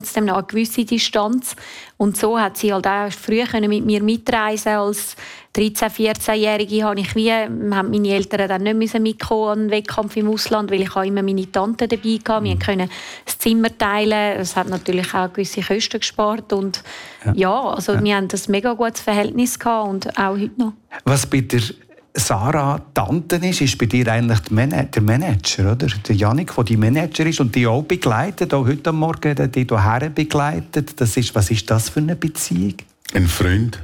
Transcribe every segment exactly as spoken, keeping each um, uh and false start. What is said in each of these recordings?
trotzdem noch eine gewisse Distanz. Und so hat sie halt auch früher mit mir mitreisen. Als dreizehn-, vierzehnjährige habe ich wie, haben meine Eltern dann nicht müssen mitkommen an den Wettkampf im Ausland, weil ich auch immer meine Tante dabei hatte. Wir können das Zimmer teilen. Das hat natürlich auch gewisse Kosten gespart. Und ja, ja also ja. wir haben ein mega gutes Verhältnis gehabt und auch heute noch. Was bei der Sarah Tante ist, ist bei dir eigentlich der Manager, oder? Der Jannik, der die Manager ist und die auch begleitet, auch heute Morgen die hierher begleitet. Das ist, was ist das für eine Beziehung? Ein Freund.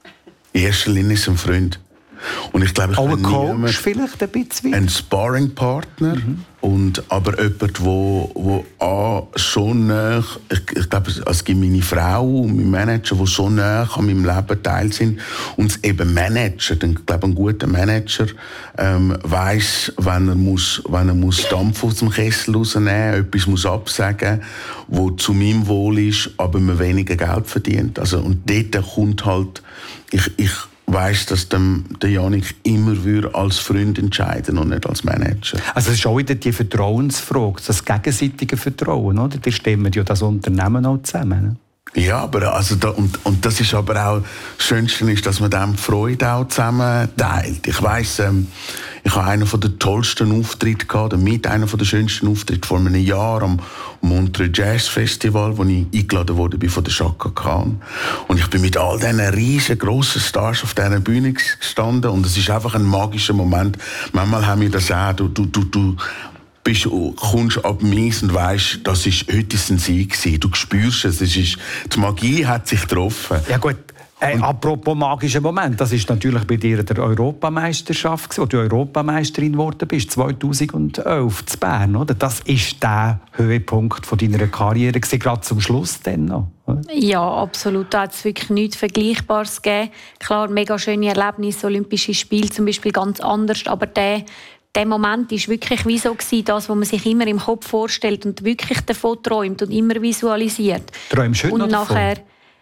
In erster Linie ist ein Freund. Und ich glaube, ich auch ein Coach vielleicht ein bisschen? Ein Sparringpartner. Mhm. Und aber jemand, wo, wo ah, so nah, ich, ich glaube, es gibt meine Frau und mein Manager, die so nah an meinem Leben teil sind und es eben managen. Ich glaube, ein guter Manager ähm, weiss, wenn er muss, wenn er muss Dampf aus dem Kessel rausnehmen, etwas muss absagen, wo zu meinem Wohl ist, aber man weniger Geld verdient. Also und dort kommt halt, ich, ich weiss, dass dem, der Jannik immer als Freund entscheiden und nicht als Manager. Also es ist auch wieder die Vertrauensfrage, das gegenseitige Vertrauen, oder? Die stimmen ja das Unternehmen auch zusammen. Ja, aber also da, und, und das ist aber auch das Schönste ist, dass man dem die Freude auch zusammen teilt. Ich weiss, ähm, ich habe einen der tollsten Auftritte gehabt, oder mit einer der schönsten Auftritte vor einem Jahr am Montreux Jazz Festival, wo ich eingeladen wurde bin von der Chaka Khan. Und ich bin mit all diesen riesen grossen Stars auf dieser Bühne gestanden und es ist einfach ein magischer Moment. Manchmal haben wir das auch, du, du, du, du bist, kommst ab dem Eis und weisst, das ist, heute ist ein Sieg gewesen. Du spürst es, es ist, die Magie hat sich getroffen. Ja gut. Hey, apropos magischer Moment, das ist natürlich bei dir der Europameisterschaft, wo du Europameisterin geworden bist, zweitausendelf zu Bern, oder? Das ist der Höhepunkt von deiner Karriere, gerade zum Schluss dann noch, oder? Ja, absolut. Da hat es wirklich nichts Vergleichbares gegeben. Klar, mega schöne Erlebnisse, Olympische Spiele zum Beispiel ganz anders, aber der Der Moment war wirklich wie so, das, was man sich immer im Kopf vorstellt und wirklich davon träumt und immer visualisiert. Träumst du heute noch davon? Nachher,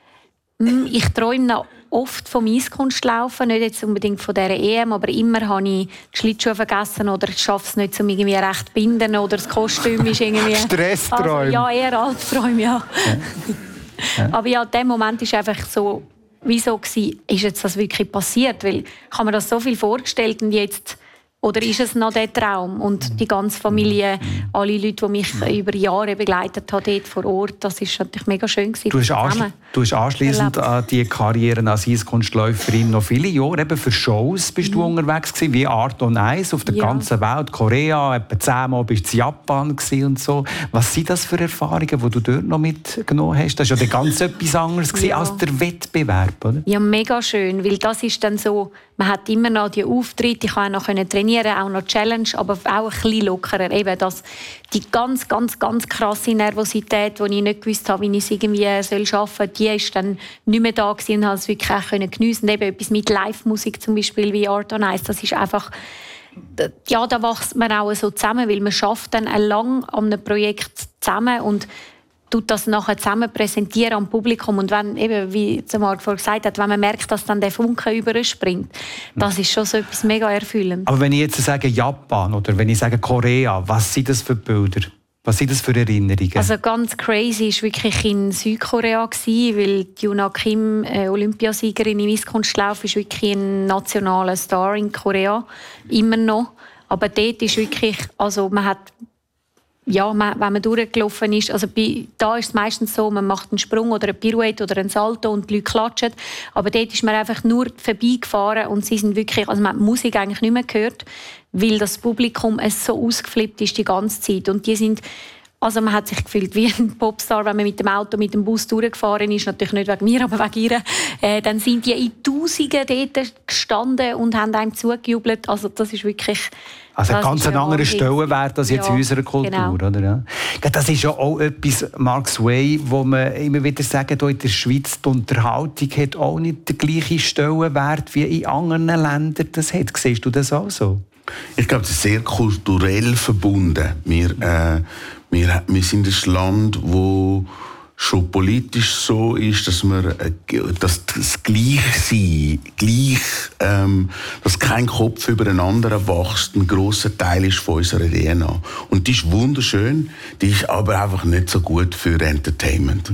ich träume noch oft vom Eiskunstlaufen, nicht jetzt unbedingt von dieser E M, aber immer habe ich die Schlittschuhe vergessen oder ich schaffe es nicht, um irgendwie recht zu binden oder das Kostüm ist irgendwie... Stressträume. Also, ja, eher Albträume, ja. Ja. Ja. Aber ja, der Moment war einfach so, wieso gewesen, ist jetzt das wirklich passiert? Weil ich habe mir das so viel vorgestellt und jetzt... Oder ist es noch der Traum? Und die ganze Familie, alle Leute, die mich über Jahre begleitet haben, dort vor Ort, das war natürlich mega schön. Du hast, anschli- du hast anschliessend an die Karriere als Eiskunstläuferin noch viele Jahre eben für Shows bist du mhm. unterwegs gewesen, wie Art on Ice auf der ja. ganzen Welt. Korea, etwa zehnmal bist du in Japan und so. Was sind das für Erfahrungen, die du dort noch mitgenommen hast? Das war ja ganz etwas anderes ja. als der Wettbewerb, oder? Ja, mega schön, weil das ist dann so, man hat immer noch die Auftritte, ich konnte auch noch trainieren, auch noch Challenge, aber auch ein bisschen lockerer. Eben das, die ganz, ganz, ganz krasse Nervosität, die ich nicht gewusst habe, wie ich es irgendwie soll schaffen soll, die ist dann nicht mehr da gewesen und habe es wirklich auch geniessen. Eben etwas mit Live-Musik zum Beispiel wie Art on Ice, das ist einfach, ja, da wächst man auch so zusammen, weil man schafft dann lang an einem Projekt zusammen und tut das nachher zusammen präsentieren am Publikum. Und wenn, eben, wie Marc vorhin gesagt hat, wenn man merkt, dass dann der Funke überspringt, das ist schon so etwas mega erfüllend. Aber wenn ich jetzt sage Japan oder wenn ich sage Korea, was sind das für Bilder? Was sind das für Erinnerungen? Also ganz crazy war wirklich in Südkorea, weil Yuna Kim, äh, Olympiasiegerin im Eiskunstlauf, ist wirklich ein nationaler Star in Korea. Immer noch. Aber dort ist wirklich, also man hat ja, man, wenn man durchgelaufen ist, also bei, da ist es meistens so, man macht einen Sprung oder eine Pirouette oder einen Salto und die Leute klatschen. Aber dort ist man einfach nur vorbeigefahren und sie sind wirklich, also man hat die Musik eigentlich nicht mehr gehört, weil das Publikum es so ausgeflippt ist die ganze Zeit. Und die sind, also man hat sich gefühlt wie ein Popstar, wenn man mit dem Auto, mit dem Bus durchgefahren ist, natürlich nicht wegen mir, aber wegen ihr. Äh, dann sind die in Tausenden dort gestanden und haben einem zugejubelt. Also das ist wirklich... Also ein ganz ein anderer Stellenwert als jetzt ja, in unserer Kultur, genau. Oder? Ja. Das ist ja auch etwas, Mark Sway, wo man immer wieder sagt, in der Schweiz die Unterhaltung hat auch nicht den gleichen Stellenwert wie in anderen Ländern das hat. Siehst du das auch so? Ich glaube, es ist sehr kulturell verbunden. Wir, äh, wir, wir sind ein Land, wo schon politisch so ist, dass man äh, dass das Gleichsein, gleich, ähm, dass kein Kopf über den anderen wächst, ein grosser Teil ist von unserer D N A. Und die ist wunderschön, die ist aber einfach nicht so gut für Entertainment.